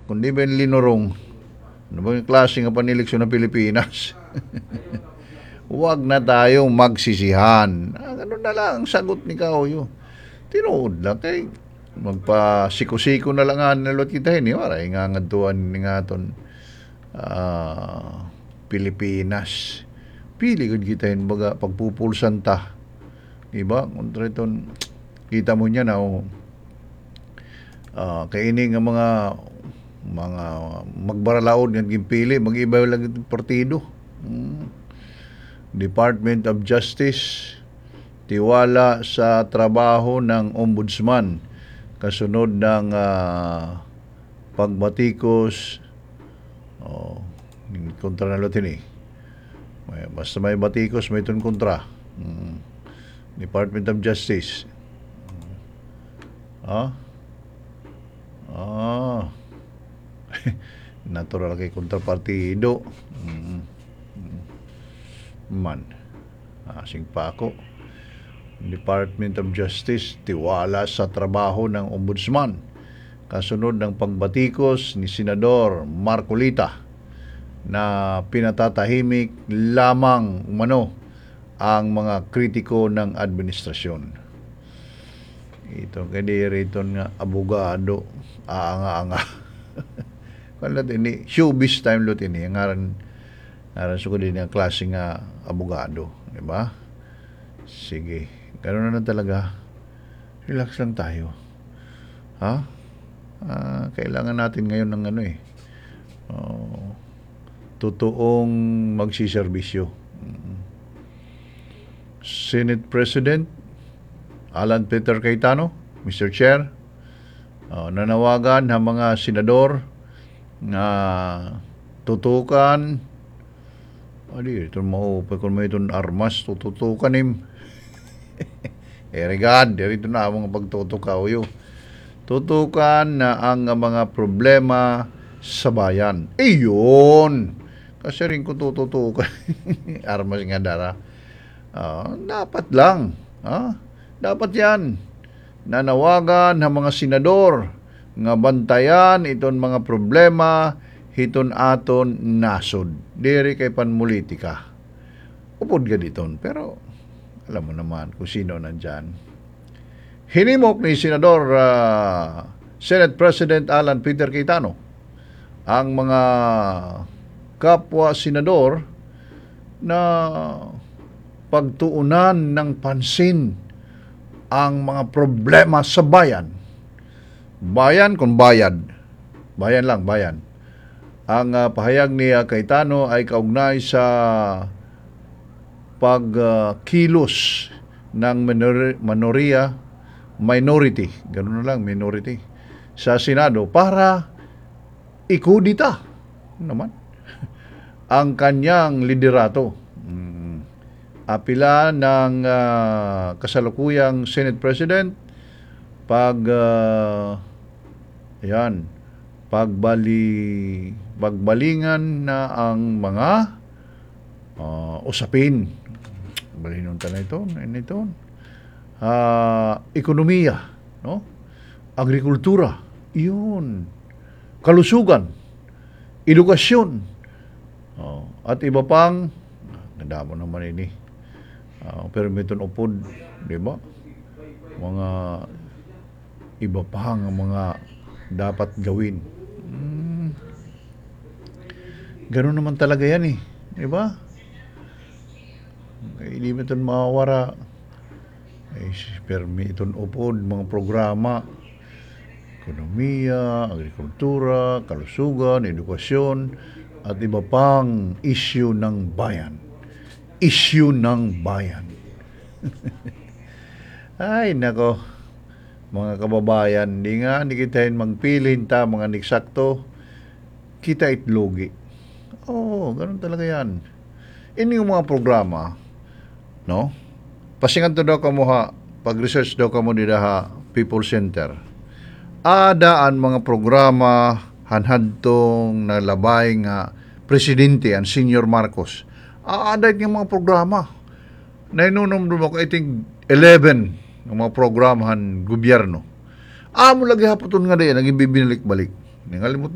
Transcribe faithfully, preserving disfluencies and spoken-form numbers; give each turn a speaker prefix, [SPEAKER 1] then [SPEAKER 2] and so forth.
[SPEAKER 1] kundi ba yung linurong? Ano ba yung klase nga paniliksyon ng Pilipinas? Huwag na tayong magsisihan. Ah, ganun na lang ang sagot ni Kaoyo. Tinuod lang kay magpa-siko-siko na lang nga nalot kita yun. Waray nga nga tuwan nga ton uh, Pilipinas. Pili ko kita yun baga pagpupulsan ta. Diba? Kontra iton, kita mo niya na oh, uh, kainin nga mga mga magbaralaod ng gimpili, mag-iba lang itong partido. Hmm. Department of Justice, tiwala sa trabaho ng ombudsman, kasunod ng uh, pagbatikos, oh, kontra na lotin eh. May, basta may batikos, may itong kontra. Hmm. Department of Justice. Ah? Ah. Natural kay kontrapartido. Mm. Man. Asing pa ako. Department of Justice, tiwala sa trabaho ng ombudsman. Kasunod ng pagbatikos ni Senador Marcolita na pinatatahimik lamang umano ang mga kritiko ng administrasyon. Ito kaya rito nga abogado, aanga-anga. Kala ini showbiz time lot ini ang ngaran ngaran suko din ang klase nga abogado, di ba? Sige, ganoon na lang talaga. Relax lang tayo. Ha? Ah, kailangan natin ngayon ng ano eh. Oh, totoong magsiserbisyo. Senate President Alan Peter Cayetano, Mister Chair, uh, nanawagan ng mga senador na tutukan adi ito mo kung may itong armas tututukan him eh regard dito na mga pagtutukaw yo tutukan na ang mga problema sa bayan iyon kasi rin kung tututukan armas nga dara uh, dapat lang ha? Dapat yan nanawagan ng mga senador nga bantayan iton mga problema hiton aton nasod diri kay panmulitika upod ka diton pero alam mo naman kung sino nandyan hinimok ni Senador uh, Senate President Alan Peter Cayetano ang mga kapwa senador na pagtuunan ng pansin ang mga problema sa bayan. Bayan kung bayad. Bayan lang, bayan. Ang uh, pahayag ni uh, Cayetano ay kaugnay sa pagkilos uh, ng minor- minoria, minority, ganoon na lang, minority, sa Senado para ikudita naman ang kanyang liderato. Apila ng uh, kasalukuyang Senate President pag uh, yan pagbali pagbalingan na ang mga uh, usapin balinon ta na ito ito uh, ekonomiya no agrikultura iyon kalusugan edukasyon uh, at iba pang nadamo naman ini Uh, pero may itong upod, di ba? Mga iba pa ang mga dapat gawin. Hmm. Ganun naman talaga yan eh. Di ba? Hindi mo itong mawawara. Ay, pero may itong upod, mga programa, ekonomiya, agrikultura, kalusugan, edukasyon, at iba pang issue ng bayan. Issue ng bayan. Ay, nako. Mga kababayan, di nga, hindi kita magpilin ta, mga niksakto, kita itlogi. Oo, oh, ganun talaga yan. Ini yung mga programa, no? Pasingan to daw kamo ha, pag-research daw kamo dito ha, People Center. Adaan mga programa, hanhadtong nalabay nga presidente, ang Senior Marcos. Aaday ng mga programa. Nainunom doon ako, I think, eleven ng mga programahan gobyerno. Amo lagi hapoton nga din, naging bibinalik-balik. Ningalimot